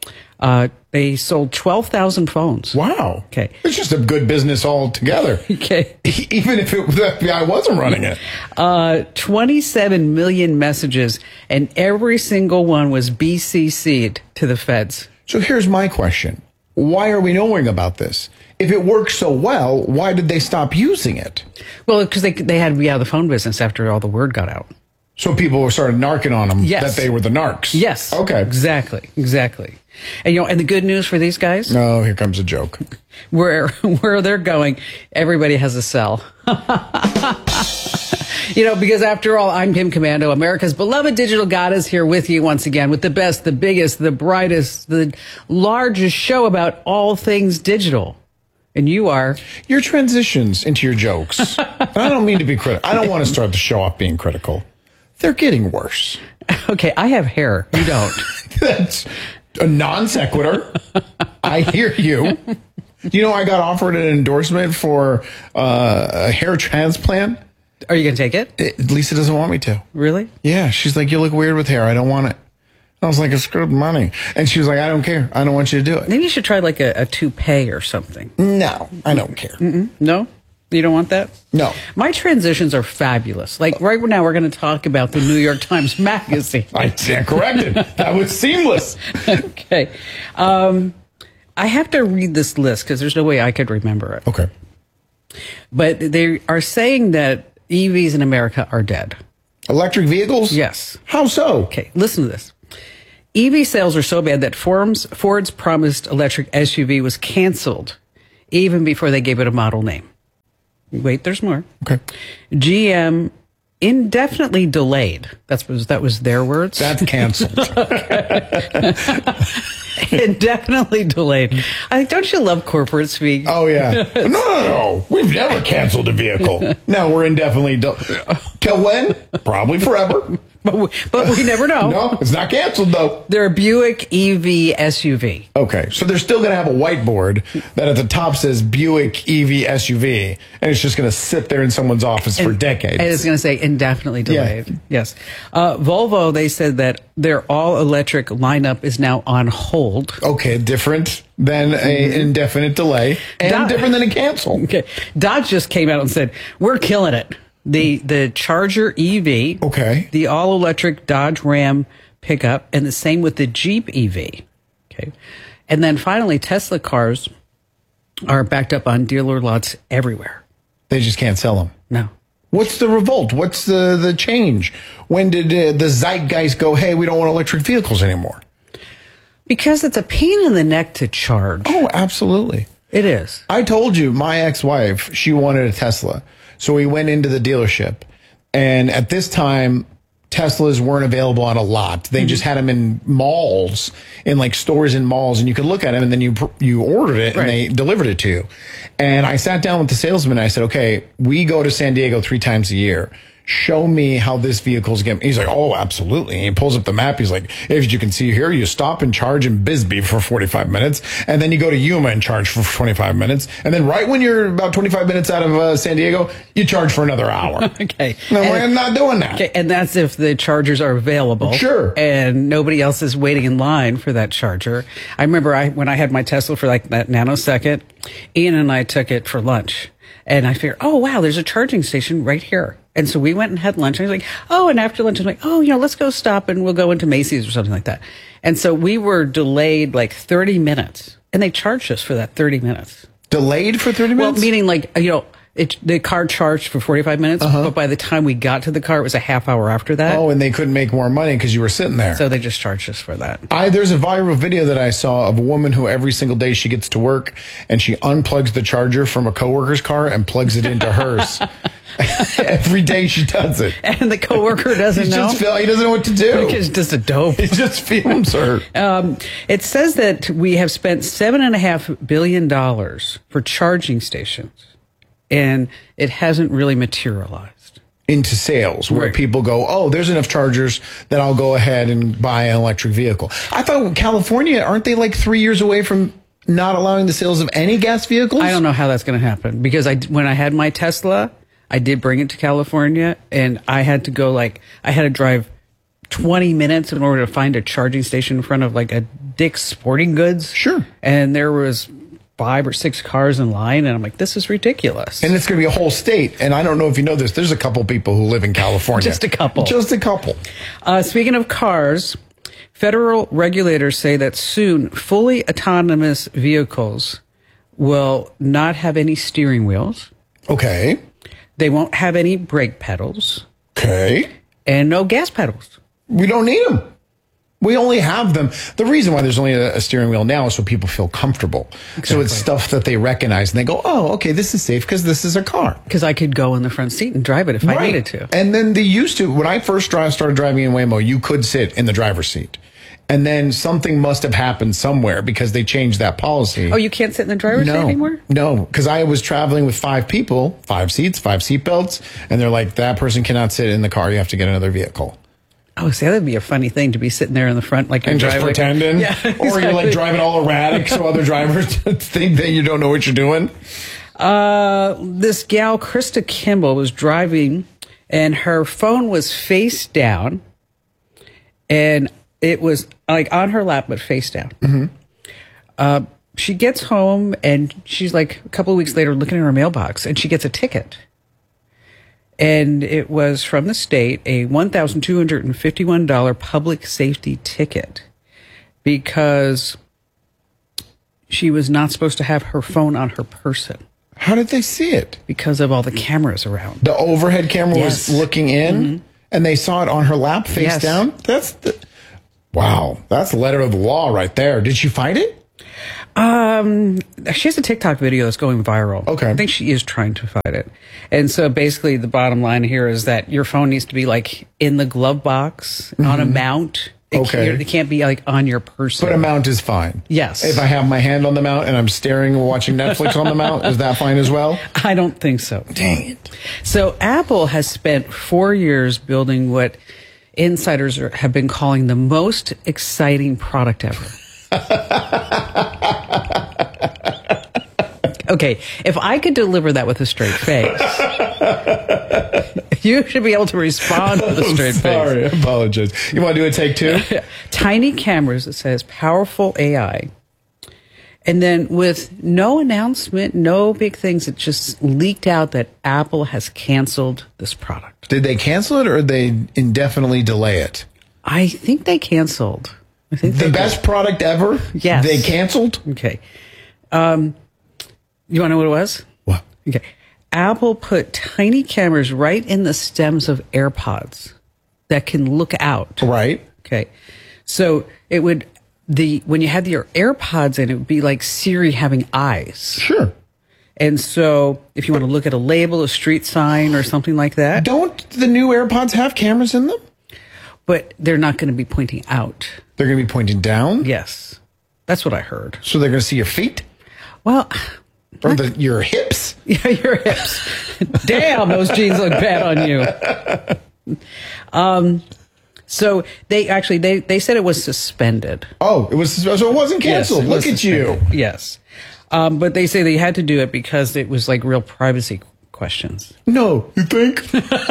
Uh, they sold twelve thousand phones. Wow. Okay. It's just a good business altogether. Okay. Even if it, the F B I wasn't running it. Uh, twenty-seven million messages, and every single one was B C C'd to the feds. So here's my question. Why are we knowing about this? If it works so well, why did they stop using it? Well, because they, they had to be out of the phone business after all the word got out. So people started narking on them yes. that they were the narcs. Yes. Okay. Exactly. Exactly. And you know, and the good news for these guys? No, here comes a joke. Where where they're going, everybody has a cell. You know, because after all, I'm Kim Komando, America's beloved digital goddess, here with you once again with the best, the biggest, the brightest, the largest show about all things digital. And you are? Your transitions into your jokes. I don't mean to be critical. I don't want to start the show off being critical. They're getting worse. Okay, I have hair. You don't. That's a non sequitur. I hear you. You know, I got offered an endorsement for uh, a hair transplant. Are you going to take it? it? Lisa doesn't want me to. Really? Yeah. She's like, you look weird with hair. I don't want it. I was like, it's good money. And she was like, I don't care. I don't want you to do it. Maybe you should try like a, a toupee or something. No, I don't care. Mm-mm. No? You don't want that? No. My transitions are fabulous. Like right now, we're going to talk about the New York Times Magazine. I stand corrected. That was seamless. Okay. Um, I have to read this list because there's no way I could remember it. Okay. But they are saying that E Vs in America are dead. Electric vehicles? Yes. How so? Okay, listen to this. E V sales are so bad that Ford's, Ford's promised electric S U V was canceled even before they gave it a model name. Wait, there's more. Okay. G M indefinitely delayed. That's was that was their words. That's canceled. Indefinitely delayed. I don't you love corporate speak? Oh yeah. No, no, no. We've never canceled a vehicle. No, we're indefinitely delayed. Till when? Probably forever. But we, but we never know. No, it's not canceled though. They're a Buick E V S U V. Okay, so they're still going to have a whiteboard that at the top says Buick E V S U V, and it's just going to sit there in someone's office and, for decades. And it's going to say indefinitely delayed. Yeah. Yes. Uh, Volvo, they said that their all-electric lineup is now on hold. Okay, different than an indefinite delay, and Dodge, different than a cancel. Okay, Dodge just came out and said, we're killing it. The the Charger E V, okay, the all-electric Dodge Ram pickup, and the same with the Jeep E V. Okay, and then finally, Tesla cars are backed up on dealer lots everywhere. They just can't sell them. No. What's the revolt? What's the the change? When did uh, the zeitgeist go, hey, we don't want electric vehicles anymore? Because it's a pain in the neck to charge. Oh, absolutely. It is. I told you, my ex-wife, she wanted a Tesla. So we went into the dealership, and at this time, Teslas weren't available on a lot. They mm-hmm. just had them in malls, in like stores in malls, and you could look at them, and then you you ordered it, right. and they delivered it to you. And I sat down with the salesman, and I said, okay, we go to San Diego three times a year. Show me how this vehicle's getting. He's like, oh, absolutely. And he pulls up the map. He's like, as you can see here, you stop and charge in Bisbee for forty-five minutes. And then you go to Yuma and charge for twenty-five minutes. And then right when you're about twenty-five minutes out of uh, San Diego, you charge for another hour. Okay. No, and, we're not doing that. Okay. And that's if the chargers are available. Sure. And nobody else is waiting in line for that charger. I remember I when I had my Tesla for like that nanosecond, Ian and I took it for lunch. And I figured, oh, wow, there's a charging station right here. And so we went and had lunch. And I was like, oh, and after lunch, I was like, oh, you know, let's go stop and we'll go into Macy's or something like that. And so we were delayed like thirty minutes. And they charged us for that thirty minutes. Delayed for thirty minutes? Well, meaning like, you know, it, the car charged for forty-five minutes. Uh-huh. But by the time we got to the car, it was a half hour after that. Oh, and they couldn't make more money because you were sitting there. So they just charged us for that. I, there's a viral video that I saw of a woman who every single day she gets to work and she unplugs the charger from a coworker's car and plugs it into hers. Every day she does it. And the coworker doesn't He's know. Just feel, he doesn't know what to do. He's just a dope. He just films her. Um, it says that we have spent seven and a half billion dollars for charging stations, and it hasn't really materialized into sales where right. people go, oh, there's enough chargers that I'll go ahead and buy an electric vehicle. I thought California, aren't they like three years away from not allowing the sales of any gas vehicles? I don't know how that's going to happen because I, when I had my Tesla, I did bring it to California, and I had to go like, I had to drive twenty minutes in order to find a charging station in front of like a Dick's Sporting Goods. Sure. And there was five or six cars in line, and I'm like, this is ridiculous. And it's going to be a whole state. And I don't know if you know this, there's a couple people who live in California. Just a couple. Just a couple. Uh, speaking of cars, federal regulators say that soon fully autonomous vehicles will not have any steering wheels. Okay. They won't have any brake pedals. Okay. And no gas pedals. We don't need them. We only have them. The reason why there's only a, a steering wheel now is so people feel comfortable. Exactly. So it's stuff that they recognize and they go, oh, okay, this is safe because this is a car. Because I could go in the front seat and drive it if right. I needed to. And then they used to, when I first drive, started driving in Waymo, you could sit in the driver's seat. And then something must have happened somewhere because they changed that policy. Oh, you can't sit in the driver's no, seat anymore? No, because I was traveling with five people, five seats, five seat belts, and they're like, that person cannot sit in the car. You have to get another vehicle. Oh, see, that'd be a funny thing to be sitting there in the front, like you're and just driving. pretending, yeah, exactly. Or you're like driving all erratic, so other drivers think that you don't know what you're doing. Uh, this gal, Krista Kimball, was driving, and her phone was face down, and it was like on her lap, but face down. Mm-hmm. Uh, she gets home and she's like a couple of weeks later looking in her mailbox and she gets a ticket. And it was from the state, a one thousand two hundred fifty-one dollars public safety ticket because she was not supposed to have her phone on her person. How did they see it? Because of all the cameras around. The overhead camera Yes. was looking in, Mhm. and they saw it on her lap, face Yes. down. That's the, wow. That's the letter of the law right there. Did she find it? Um, she has a TikTok video that's going viral. Okay. I think she is trying to fight it. And so basically the bottom line here is that your phone needs to be like in the glove box on a Mhm. mount. It Okay. Can't, it can't be like on your person. But a mount is fine. Yes. If I have my hand on the mount and I'm staring or watching Netflix on the mount, is that fine as well? I don't think so. Dang it. So Apple has spent four years building what insiders are, have been calling the most exciting product ever. Okay, if I could deliver that with a straight face, you should be able to respond with a straight Sorry, face. I apologize. You want to do a take two? Tiny cameras that says powerful A I. And then with no announcement, no big things, it just leaked out that Apple has canceled this product. Did they cancel it or did they indefinitely delay it? I think they canceled. I think The they best product ever? Yes. They canceled? Okay. Um, you want to know what it was? What? Okay. Apple put tiny cameras right in the stems of AirPods that can look out. Right. Okay. So it would, the, when you had your AirPods in, it would be like Siri having eyes. Sure. And so if you want to look at a label, a street sign or something like that. Don't the new AirPods have cameras in them? But they're not going to be pointing out. They're going to be pointing down? Yes. That's what I heard. So they're going to see your feet? Well, or the, your hips? Yeah, your hips. Damn, those jeans look bad on you. Um, so they actually, they, they said it was suspended. Oh, it was, so it wasn't canceled. Yes, it Look was at you. suspended. Yes. Um, but they say they had to do it because it was like real privacy questions. No, you think?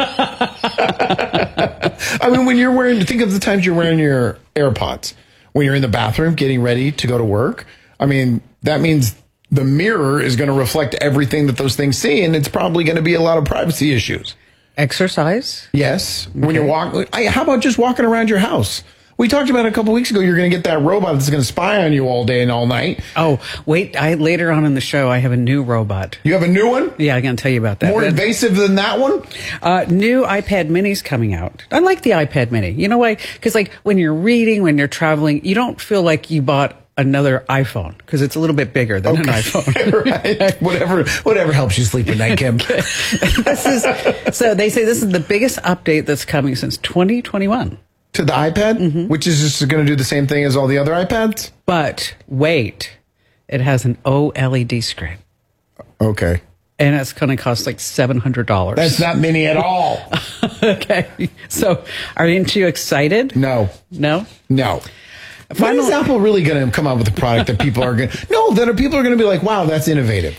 I mean, when you're wearing, think of the times you're wearing your AirPods. When you're in the bathroom getting ready to go to work. I mean, that means the mirror is going to reflect everything that those things see, and it's probably going to be a lot of privacy issues. Exercise? Yes. When you're walking, how about just walking around your house? We talked about it a couple weeks ago. You're going to get that robot that's going to spy on you all day and all night. Oh, wait. I later on in the show, I have a new robot. You have a new one? Yeah, I'm going to tell you about that. More That- invasive than that one? Uh, new iPad minis coming out. I like the iPad mini. You know why? Because like when you're reading, when you're traveling, you don't feel like you bought another iPhone because it's a little bit bigger than an iPhone. Right. Whatever, whatever helps you sleep at night, Kim. This is, so they say this is the biggest update that's coming since twenty twenty-one. To the iPad, Mm-hmm. which is just going to do the same thing as all the other iPads? But wait, it has an O L E D screen. Okay. And it's going to cost like seven hundred dollars. That's not mini at all. Okay. So aren't you excited? No. No? No. When Final- is Apple really going to come out with a product that people are going to... No, that are, people are going to be like, wow, that's innovative.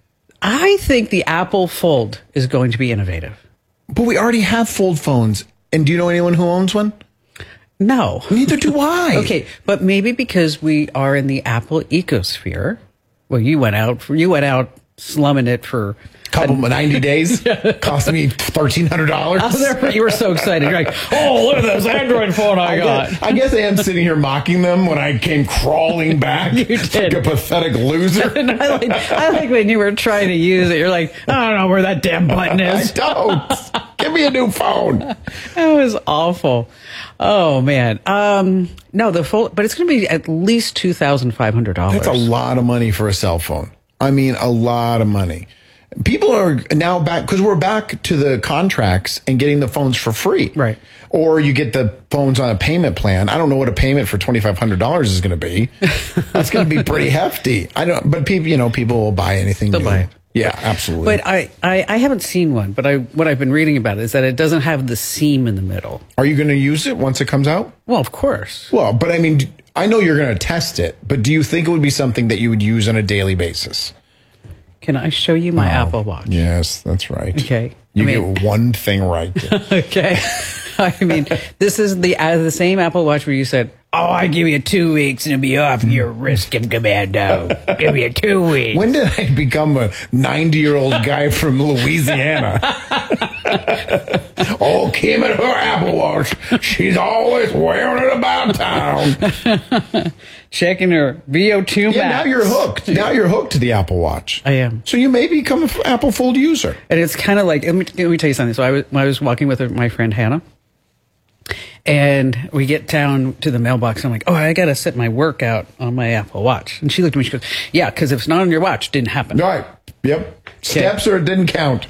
I think the Apple Fold is going to be innovative. But we already have fold phones. And do you know anyone who owns one? No. Neither do I. Okay, but maybe because we are in the Apple ecosphere. Well, you went out for, you went out slumming it for couple of ninety days. Cost me thirteen hundred dollars. Oh, you were so excited. You're like, oh, look at this Android phone I, I got. Guess, I guess I am sitting here mocking them when I came crawling back You did. like a pathetic loser. And I like, I like when you were trying to use it. You're like, I don't know where that damn button is. I don't. Give me a new phone. That was awful. Oh man. Um, no, the full, but it's going to be at least two thousand five hundred dollars. That's a lot of money for a cell phone. I mean, a lot of money. People are now back because we're back to the contracts and getting the phones for free. Right. Or you get the phones on a payment plan. I don't know what a payment for twenty-five hundred dollars is going to be. That's going to be pretty hefty. I don't, but people, you know, people will buy anything They'll new. buy it. Yeah, absolutely. But I, I, I haven't seen one, but I, what I've been reading about it is that it doesn't have the seam in the middle. Are you going to use it once it comes out? Well, of course. Well, but I mean, I know you're going to test it, but do you think it would be something that you would use on a daily basis? Can I show you my Oh, Apple Watch? Yes, that's right. Okay. You I mean- get one thing right. Okay. I mean, this is the uh, the same Apple Watch where you said, Oh, I give you two weeks and it'll be off your risk and commando. Give you two weeks. When did I become a ninety-year-old guy from Louisiana? Oh, Kim and her Apple Watch. She's always wearing it about town. Checking her V O two Yeah, max. now you're hooked. Now you're hooked to the Apple Watch. I am. So you may become an Apple Fold user. And it's kind of like, let me, let me tell you something. So I was, when I was walking with my friend Hannah, and we get down to the mailbox. I'm like, oh, I got to set my workout on my Apple Watch. And she looked at me, she goes, yeah, because if it's not on your watch, it didn't happen. Right. Yep. Steps or it didn't count.